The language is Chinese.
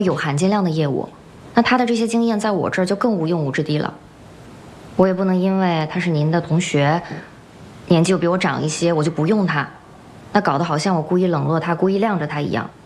有含金量的业务，那他的这些经验在我这儿就更无用武之地了。我也不能因为他是您的同学，年纪又比我长一些，我就不用他，那搞得好像我故意冷落他，故意晾着他一样。